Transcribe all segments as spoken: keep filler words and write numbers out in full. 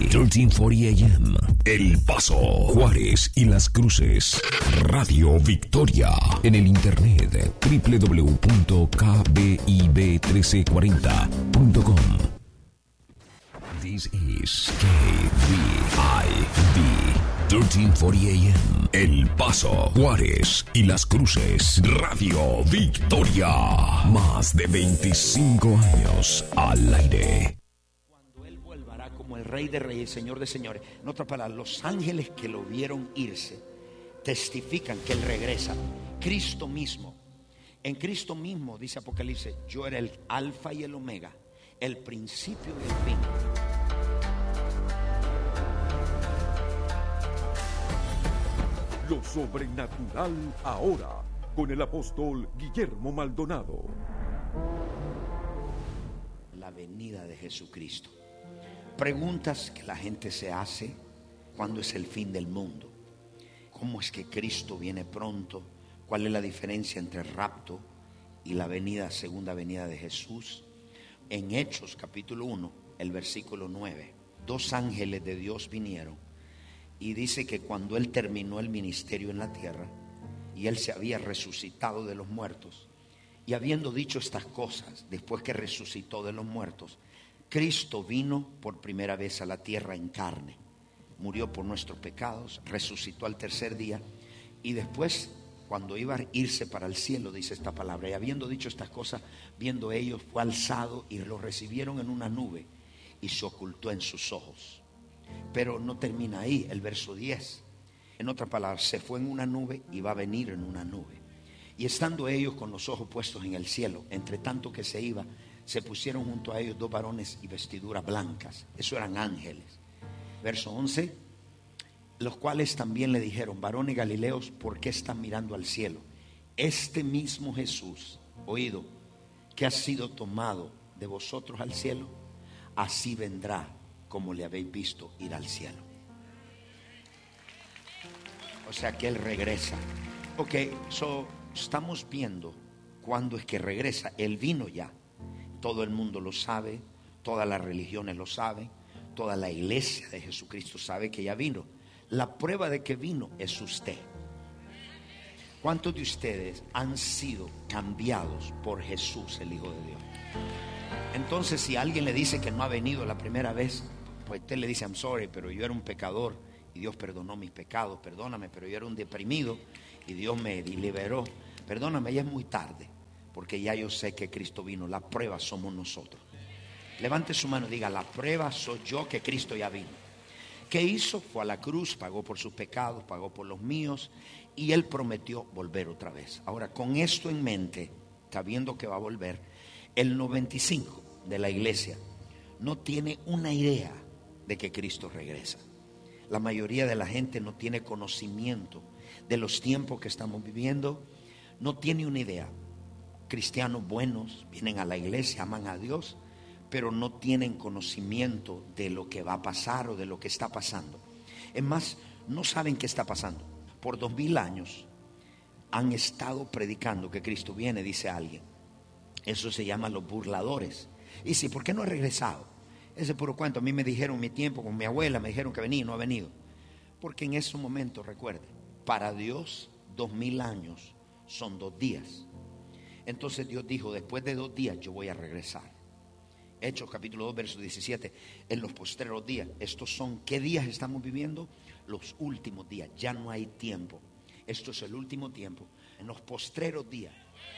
trece cuarenta A M, El Paso, Juárez y Las Cruces. Radio Victoria. En el internet doble u doble u doble u punto k b i b uno tres cuatro cero punto com. This is K B I B trece cuarenta A M, El Paso, Juárez y Las Cruces. Radio Victoria. Más de veinticinco años al aire. Cuando Él vuelva como el Rey de Reyes, Señor de Señores. En otras palabras, los ángeles que lo vieron irse testifican que Él regresa. Cristo mismo. En Cristo mismo, dice Apocalipsis, yo era el alfa y el omega, el principio y el fin. Lo sobrenatural ahora, con el apóstol Guillermo Maldonado. La venida de Jesucristo. Preguntas que la gente se hace: ¿cuándo es el fin del mundo? ¿Cómo es que Cristo viene pronto? ¿Cuál es la diferencia entre el rapto y la venida, segunda venida de Jesús? En Hechos capítulo uno, el versículo nueve, dos ángeles de Dios vinieron y dice que cuando Él terminó el ministerio en la tierra y Él se había resucitado de los muertos, y habiendo dicho estas cosas, después que resucitó de los muertos, Cristo vino por primera vez a la tierra en carne, murió por nuestros pecados, resucitó al tercer día, y después, cuando iba a irse para el cielo, dice esta palabra, y habiendo dicho estas cosas, viendo ellos, fue alzado y lo recibieron en una nube y se ocultó en sus ojos. Pero no termina ahí, el verso diez. En otras palabras, se fue en una nube y va a venir en una nube. Y estando ellos con los ojos puestos en el cielo, entre tanto que se iba, se pusieron junto a ellos dos varones y vestiduras blancas. Eso eran ángeles. Verso once. Los cuales también le dijeron: varones galileos, ¿por qué están mirando al cielo? Este mismo Jesús, oído, que ha sido tomado de vosotros al cielo, así vendrá como le habéis visto ir al cielo. O sea que Él regresa. Ok, so, estamos viendo cuándo es que regresa. Él vino ya. Todo el mundo lo sabe, todas las religiones lo saben, toda la iglesia de Jesucristo sabe que ya vino. La prueba de que vino es usted. ¿Cuántos de ustedes han sido cambiados por Jesús, el Hijo de Dios? Entonces, si alguien le dice que no ha venido la primera vez, pues usted le dice: I'm sorry, pero yo era un pecador y Dios perdonó mis pecados. Perdóname, pero yo era un deprimido y Dios me liberó. Perdóname, ya es muy tarde, porque ya yo sé que Cristo vino. La prueba somos nosotros. Levante su mano y diga: la prueba soy yo, que Cristo ya vino. ¿Qué hizo? Fue a la cruz, pagó por sus pecados, pagó por los míos, y Él prometió volver otra vez. Ahora, con esto en mente, sabiendo que va a volver, el noventa y cinco de la iglesia no tiene una idea de que Cristo regresa. La mayoría de la gente no tiene conocimiento de los tiempos que estamos viviendo, no tiene una idea. Cristianos buenos vienen a la iglesia, aman a Dios, pero no tienen conocimiento de lo que va a pasar o de lo que está pasando. Es más, no saben qué está pasando. Por dos mil años han estado predicando que Cristo viene, dice alguien. Eso se llama los burladores. Y si, ¿por qué no ha regresado? Ese puro cuento. A mí me dijeron en mi tiempo, con mi abuela, me dijeron que venía y no ha venido. Porque en ese momento, recuerde, para Dios dos mil años son dos días. Entonces Dios dijo: después de dos días yo voy a regresar. Hechos capítulo dos, verso diecisiete. En los postreros días. Estos son, ¿qué días estamos viviendo? Los últimos días. Ya no hay tiempo. Esto es el último tiempo. En los postreros días.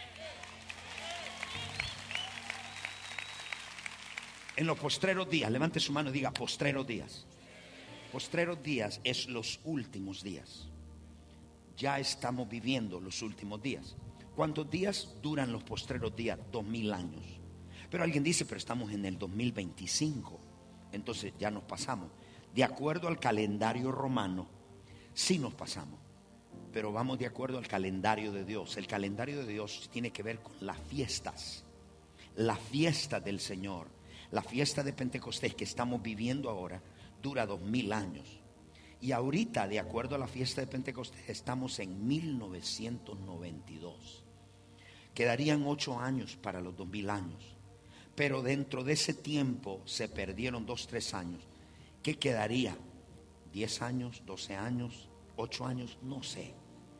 En los postreros días. Levante su mano y diga: postreros días. Postreros días es los últimos días. Ya estamos viviendo los últimos días. ¿Cuántos días duran los postreros días? Dos mil años. Pero alguien dice: pero estamos en el dos mil veinticinco. Entonces ya nos pasamos. De acuerdo al calendario romano, sí nos pasamos. Pero vamos de acuerdo al calendario de Dios. El calendario de Dios tiene que ver con las fiestas. La fiesta del Señor, la fiesta de Pentecostés que estamos viviendo ahora, dura dos mil años. Y ahorita, de acuerdo a la fiesta de Pentecostés, estamos en mil novecientos noventa y dos. Quedarían ocho años para los dos mil años. Pero dentro de ese tiempo se perdieron dos, tres años. ¿Qué quedaría? ¿diez años? ¿doce años? ¿ocho años? No sé.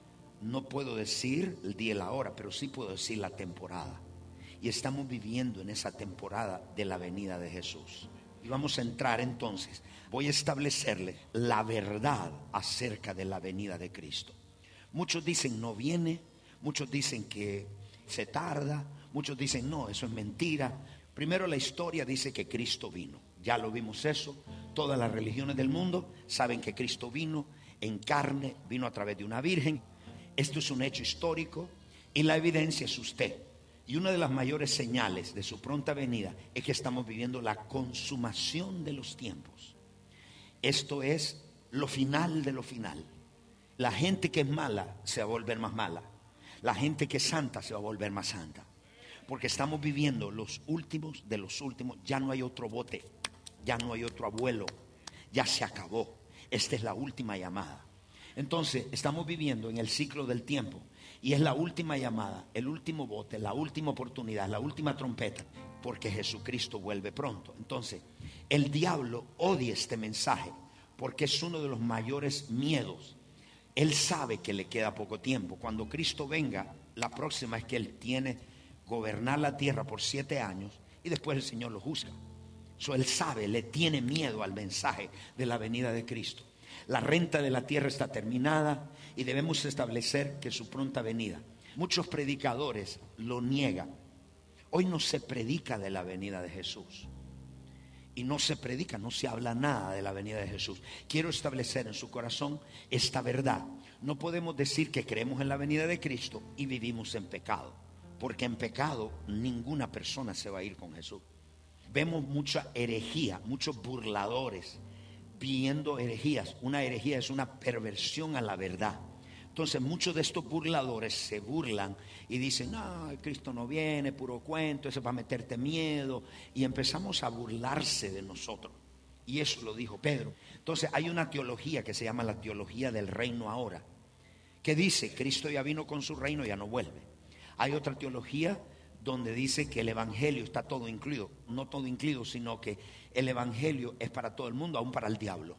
No puedo decir el día y la hora, pero sí puedo decir la temporada. Y estamos viviendo en esa temporada de la venida de Jesús. Y vamos a entrar entonces. Voy a establecerle la verdad acerca de la venida de Cristo. Muchos dicen no viene, muchos dicen que se tarda, muchos dicen no, eso es mentira. Primero, la historia dice que Cristo vino. Ya lo vimos eso. Todas las religiones del mundo saben que Cristo vino en carne, vino a través de una virgen. Esto es un hecho histórico y la evidencia es usted. Y una de las mayores señales de su pronta venida es que estamos viviendo la consumación de los tiempos. Esto es lo final de lo final. La gente que es mala se va a volver más mala. La gente que es santa se va a volver más santa. Porque estamos viviendo los últimos de los últimos. Ya no hay otro bote, ya no hay otro abuelo, ya se acabó. Esta es la última llamada. Entonces estamos viviendo en el ciclo del tiempo. Y es la última llamada, el último bote, la última oportunidad, la última trompeta, porque Jesucristo vuelve pronto. Entonces, el diablo odia este mensaje porque es uno de los mayores miedos. Él sabe que le queda poco tiempo. Cuando Cristo venga, la próxima es que Él tiene gobernar la tierra por siete años y después el Señor lo juzga. So, Él sabe, le tiene miedo al mensaje de la venida de Cristo. La renta de la tierra está terminada y debemos establecer que su pronta venida. Muchos predicadores lo niegan. Hoy no se predica de la venida de Jesús. Y no se predica, no se habla nada de la venida de Jesús. Quiero establecer en su corazón esta verdad. No podemos decir que creemos en la venida de Cristo y vivimos en pecado. Porque en pecado ninguna persona se va a ir con Jesús. Vemos mucha herejía, muchos burladores viendo herejías. Una herejía es una perversión a la verdad. Entonces muchos de estos burladores se burlan y dicen, no, Cristo no viene, puro cuento, eso es para meterte miedo. Y empezamos a burlarse de nosotros. Y eso lo dijo Pedro. Entonces hay una teología que se llama la teología del reino ahora, que dice, Cristo ya vino con su reino, ya no vuelve. Hay otra teología donde dice que el evangelio está todo incluido. No todo incluido, sino que el evangelio es para todo el mundo, aún para el diablo.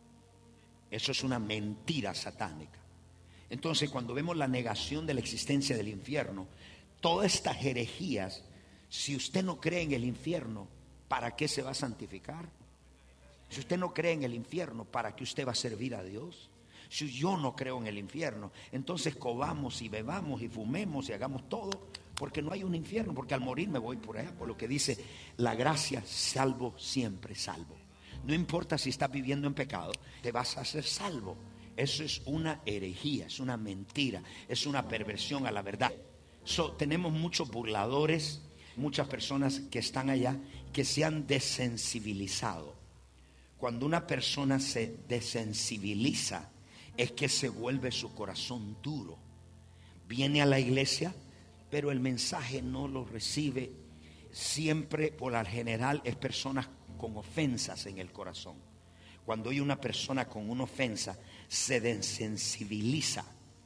Eso es una mentira satánica. Entonces, cuando vemos la negación de la existencia del infierno, todas estas herejías, si usted no cree en el infierno, ¿para qué se va a santificar? Si usted no cree en el infierno, ¿para qué usted va a servir a Dios? Si yo no creo en el infierno, entonces comamos y bebamos y fumemos y hagamos todo, porque no hay un infierno, porque al morir me voy por allá, por lo que dice la gracia, salvo, siempre salvo. No importa si estás viviendo en pecado, te vas a hacer salvo. Eso es una herejía, es una mentira, es una perversión a la verdad. So, tenemos muchos burladores, muchas personas que están allá que se han desensibilizado. Cuando una persona se desensibiliza, es que se vuelve su corazón duro. Viene a la iglesia, pero el mensaje no lo recibe. Siempre, por lo general, es personas con ofensas en el corazón. Cuando hay una persona con una ofensa, se desensibiliza.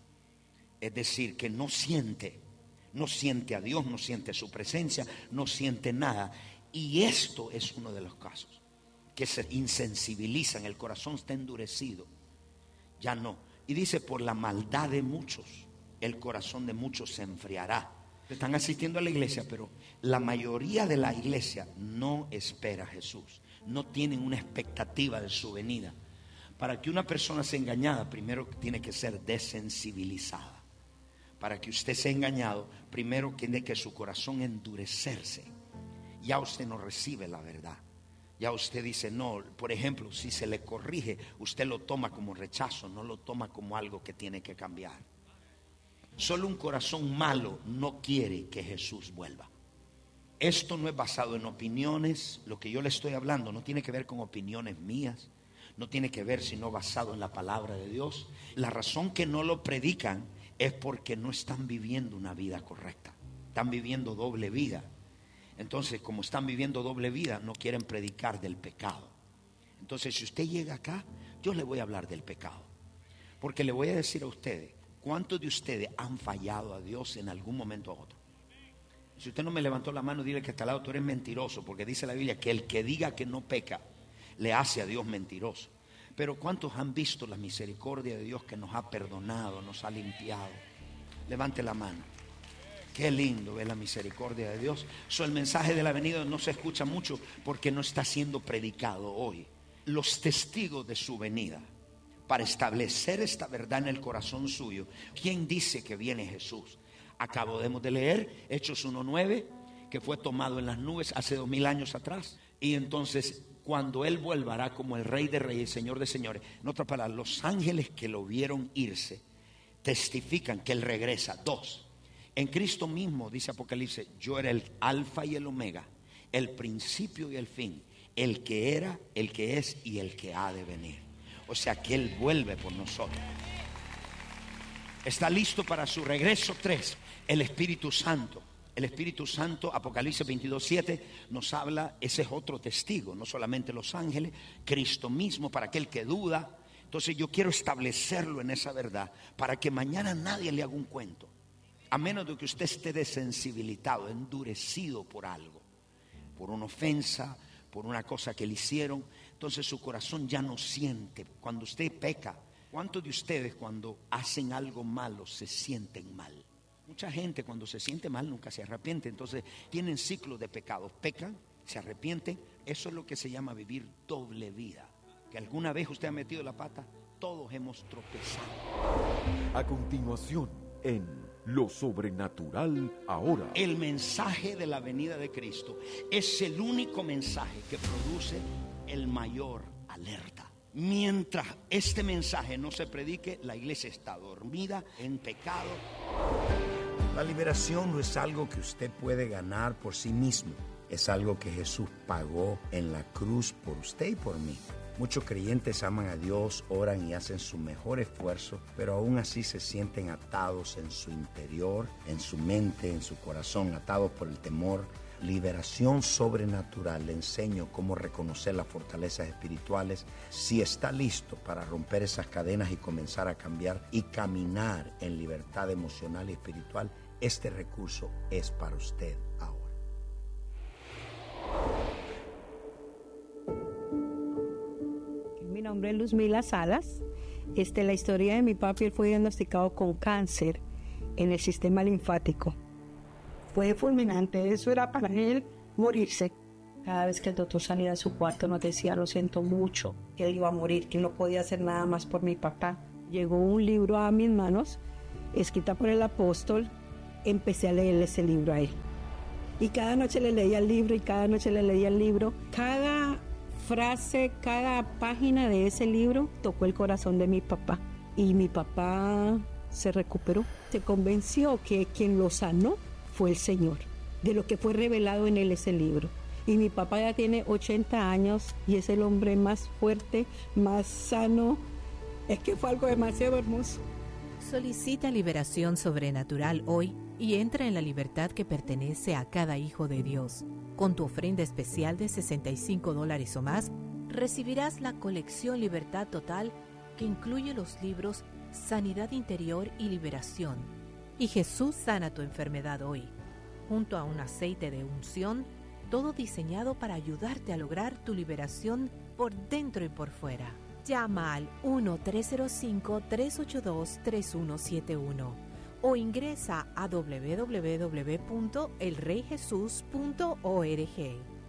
Es decir, que no siente, no siente a Dios, no siente su presencia, no siente nada. Y esto es uno de los casos, que se insensibilizan, el corazón está endurecido. Ya no. Y dice, por la maldad de muchos, el corazón de muchos se enfriará. Están asistiendo a la iglesia, pero la mayoría de la iglesia no espera a Jesús. No tienen una expectativa de su venida. Para que una persona sea engañada, primero tiene que ser desensibilizada. Para que usted sea engañado, primero tiene que su corazón endurecerse. Ya usted no recibe la verdad. Ya usted dice no. Por ejemplo, si se le corrige, usted lo toma como rechazo, no lo toma como algo que tiene que cambiar. Solo un corazón malo no quiere que Jesús vuelva. Esto no es basado en opiniones. Lo que yo le estoy hablando no tiene que ver con opiniones mías. No tiene que ver sino basado en la palabra de Dios. La razón que no lo predican es porque no están viviendo una vida correcta. Están viviendo doble vida. Entonces, como están viviendo doble vida, no quieren predicar del pecado. Entonces, si usted llega acá, yo le voy a hablar del pecado. Porque le voy a decir a ustedes, ¿cuántos de ustedes han fallado a Dios en algún momento u otro? Si usted no me levantó la mano, dile que está al lado, tú eres mentiroso, porque dice la Biblia que el que diga que no peca, le hace a Dios mentiroso. Pero ¿cuántos han visto la misericordia de Dios que nos ha perdonado, nos ha limpiado? Levante la mano. Qué lindo ver la misericordia de Dios. So, el mensaje de la venida no se escucha mucho porque no está siendo predicado hoy. Los testigos de su venida, para establecer esta verdad en el corazón suyo. ¿Quién dice que viene Jesús? Acabamos de leer Hechos uno nueve, que fue tomado en las nubes hace dos mil años atrás. Y entonces, cuando Él vuelva, hará como el Rey de Reyes, Señor de Señores. En otras palabras, los ángeles que lo vieron irse testifican que Él regresa. Dos, en Cristo mismo, dice Apocalipsis, yo era el alfa y el omega, el principio y el fin, el que era, el que es y el que ha de venir. O sea que Él vuelve por nosotros. Está listo para su regreso. Tres, el Espíritu Santo. El Espíritu Santo, Apocalipsis veintidós siete, nos habla, ese es otro testigo, no solamente los ángeles, Cristo mismo, para aquel que duda. Entonces yo quiero establecerlo en esa verdad, para que mañana nadie le haga un cuento, a menos de que usted esté desensibilizado, endurecido por algo, por una ofensa, por una cosa que le hicieron. Entonces su corazón ya no siente. Cuando usted peca, ¿cuántos de ustedes cuando hacen algo malo se sienten mal? Mucha gente cuando se siente mal nunca se arrepiente. Entonces tienen ciclos de pecados. Pecan, se arrepienten. Eso es lo que se llama vivir doble vida. Que alguna vez usted ha metido la pata, todos hemos tropezado. A continuación, en Lo Sobrenatural Ahora. El mensaje de la venida de Cristo es el único mensaje que produce el mayor alerta. Mientras este mensaje no se predique, la iglesia está dormida en pecado. La liberación no es algo que usted puede ganar por sí mismo. Es algo que Jesús pagó en la cruz por usted y por mí. Muchos creyentes aman a Dios, oran y hacen su mejor esfuerzo, pero aún así se sienten atados en su interior, en su mente, en su corazón, atados por el temor. Liberación sobrenatural. Le enseño cómo reconocer las fortalezas espirituales. Si está listo para romper esas cadenas y comenzar a cambiar y caminar en libertad emocional y espiritual, este recurso es para usted ahora. Mi nombre es Luzmila Salas. Este, la historia de mi papi, él fue diagnosticado con cáncer en el sistema linfático. Fue fulminante, eso era para él morirse. Cada vez que el doctor salía de su cuarto nos decía, lo siento mucho, que él iba a morir, que él no podía hacer nada más por mi papá. Llegó un libro a mis manos, escrita por el apóstol. Empecé a leer ese libro a él. Y cada noche le leía el libro y cada noche le leía el libro. Cada frase, cada página de ese libro tocó el corazón de mi papá. Y mi papá se recuperó, se convenció que quien lo sanó fue el Señor, de lo que fue revelado en él ese libro. Y mi papá ya tiene ochenta años y es el hombre más fuerte, más sano. Es que fue algo demasiado hermoso. Solicita liberación sobrenatural hoy y entra en la libertad que pertenece a cada hijo de Dios. Con tu ofrenda especial de sesenta y cinco dólares o más, recibirás la colección Libertad Total, que incluye los libros Sanidad Interior y Liberación y Jesús sana tu enfermedad hoy, junto a un aceite de unción, todo diseñado para ayudarte a lograr tu liberación por dentro y por fuera. Llama al uno tres cero cinco, tres ocho dos, tres uno siete uno o ingresa a doble u doble u doble u punto el rey jesús punto org.